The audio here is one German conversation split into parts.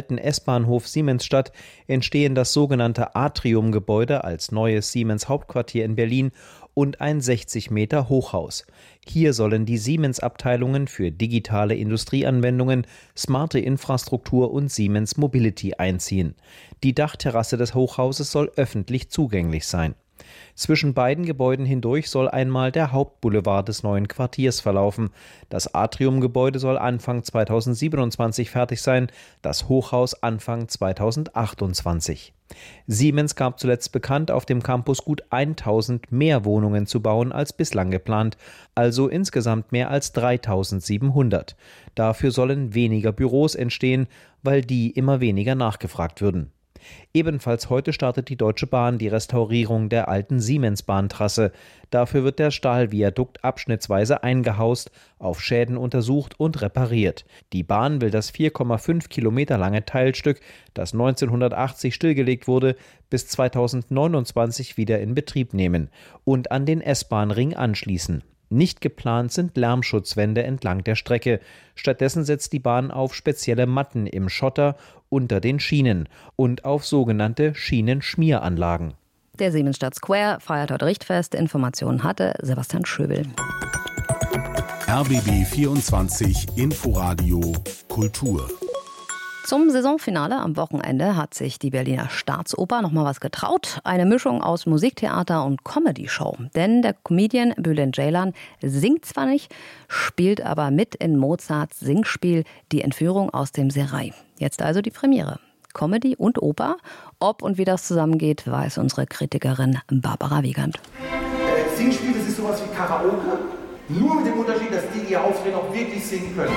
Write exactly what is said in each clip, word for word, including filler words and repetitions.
alten S-Bahnhof Siemensstadt entstehen das sogenannte Atrium-Gebäude als neues Siemens-Hauptquartier in Berlin und ein sechzig Meter Hochhaus. Hier sollen die Siemens-Abteilungen für digitale Industrieanwendungen, smarte Infrastruktur und Siemens Mobility einziehen. Die Dachterrasse des Hochhauses soll öffentlich zugänglich sein. Zwischen beiden Gebäuden hindurch soll einmal der Hauptboulevard des neuen Quartiers verlaufen. Das Atrium-Gebäude soll Anfang zweitausendsiebenundzwanzig fertig sein, das Hochhaus Anfang zweitausendachtundzwanzig. Siemens gab zuletzt bekannt, auf dem Campus gut tausend mehr Wohnungen zu bauen als bislang geplant, also insgesamt mehr als dreitausendsiebenhundert. Dafür sollen weniger Büros entstehen, weil die immer weniger nachgefragt würden. Ebenfalls heute startet die Deutsche Bahn die Restaurierung der alten Siemens-Bahntrasse. Dafür wird der Stahlviadukt abschnittsweise eingehaust, auf Schäden untersucht und repariert. Die Bahn will das vier Komma fünf Kilometer lange Teilstück, das neunzehnhundertachtzig stillgelegt wurde, bis zweitausendneunundzwanzig wieder in Betrieb nehmen und an den S-Bahn-Ring anschließen. Nicht geplant sind Lärmschutzwände entlang der Strecke. Stattdessen setzt die Bahn auf spezielle Matten im Schotter unter den Schienen und auf sogenannte Schienenschmieranlagen. Der Siemensstadt Square feiert heute Richtfest. Informationen hatte Sebastian Schöbel. R B B vierundzwanzig Inforadio Kultur. Zum Saisonfinale am Wochenende hat sich die Berliner Staatsoper noch mal was getraut. Eine Mischung aus Musiktheater und Comedy-Show. Denn der Comedian Bülent Ceylan singt zwar nicht, spielt aber mit in Mozarts Singspiel Die Entführung aus dem Serail. Jetzt also die Premiere. Comedy und Oper. Ob und wie das zusammengeht, weiß unsere Kritikerin Barbara Wiegand. Äh, Singspiel, das ist sowas wie Karaoke. Nur mit dem Unterschied, dass die, die ihr auftreten, auch wirklich singen können.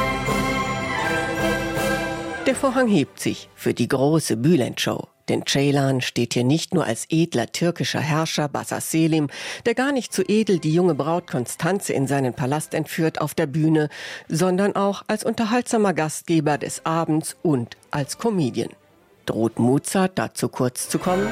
Der Vorhang hebt sich für die große Bülent-Show. Denn Ceylan steht hier nicht nur als edler türkischer Herrscher Bassa Selim, der gar nicht so edel die junge Braut Konstanze in seinen Palast entführt, auf der Bühne, sondern auch als unterhaltsamer Gastgeber des Abends und als Comedian. Droht Mozart dazu kurz zu kommen?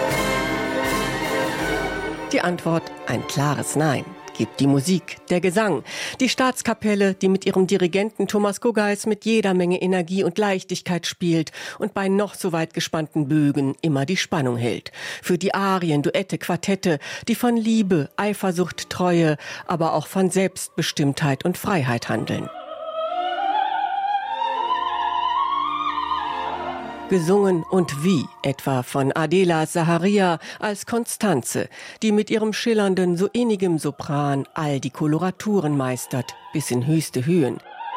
Die Antwort: ein klares Nein. Gibt die Musik, der Gesang, die Staatskapelle, die mit ihrem Dirigenten Thomas Guggeis mit jeder Menge Energie und Leichtigkeit spielt und bei noch so weit gespannten Bögen immer die Spannung hält. Für die Arien, Duette, Quartette, die von Liebe, Eifersucht, Treue, aber auch von Selbstbestimmtheit und Freiheit handeln. Gesungen und wie, etwa von Adela Zaharia als Konstanze, die mit ihrem schillernden, so innigem Sopran all die Koloraturen meistert, bis in höchste Höhen.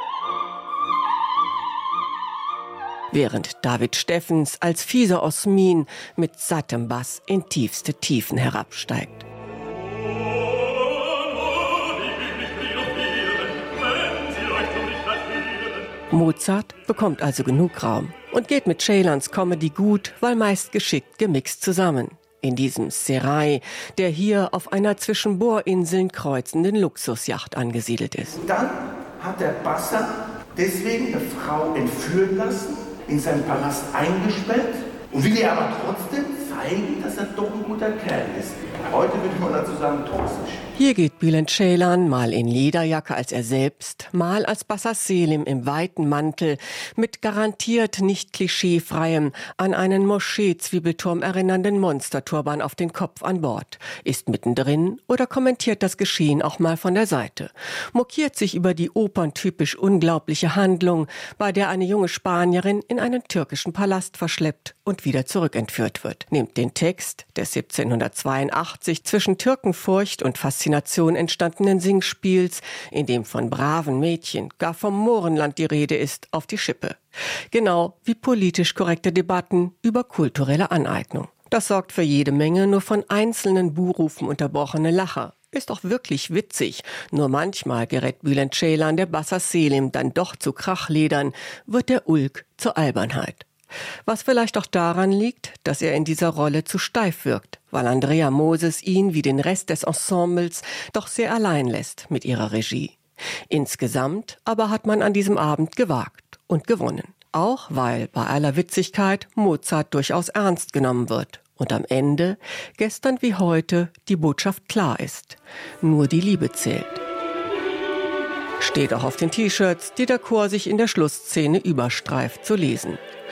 Während David Steffens als fieser Osmin mit sattem Bass in tiefste Tiefen herabsteigt. Mozart bekommt also genug Raum und geht mit Ceylans Comedy gut, weil meist geschickt gemixt zusammen. In diesem Serail, der hier auf einer zwischen Bohrinseln kreuzenden Luxusjacht angesiedelt ist. Dann hat der Bassa deswegen eine Frau entführen lassen, in seinen Palast eingesperrt und will ihr aber trotzdem zeigen, dass er doch ein guter Kerl ist. Heute würde man dazu sagen, toxisch. Hier geht Bülent Ceylan mal in Lederjacke als er selbst, mal als Bassa Selim im weiten Mantel mit garantiert nicht klischeefreiem, an einen Moschee-Zwiebelturm erinnernden Monsterturban auf den Kopf an Bord, ist mittendrin oder kommentiert das Geschehen auch mal von der Seite, mokiert sich über die operntypisch unglaubliche Handlung, bei der eine junge Spanierin in einen türkischen Palast verschleppt und wieder zurückentführt wird, nimmt den Text des siebzehnhundertzweiundachtzig zwischen Türkenfurcht und Faszination entstandenen Singspiels, in dem von braven Mädchen, gar vom Mohrenland die Rede ist, auf die Schippe. Genau wie politisch korrekte Debatten über kulturelle Aneignung. Das sorgt für jede Menge nur von einzelnen Buhrufen unterbrochene Lacher. Ist doch wirklich witzig. Nur manchmal gerät Bülent Ceylan der Bassa Selim dann doch zu Krachledern, wird der Ulk zur Albernheit. Was vielleicht auch daran liegt, dass er in dieser Rolle zu steif wirkt, weil Andrea Moses ihn wie den Rest des Ensembles doch sehr allein lässt mit ihrer Regie. Insgesamt aber hat man an diesem Abend gewagt und gewonnen. Auch weil bei aller Witzigkeit Mozart durchaus ernst genommen wird. Und am Ende, gestern wie heute, die Botschaft klar ist. Nur die Liebe zählt. Steht auch auf den T-Shirts, die der Chor sich in der Schlussszene überstreift, zu lesen.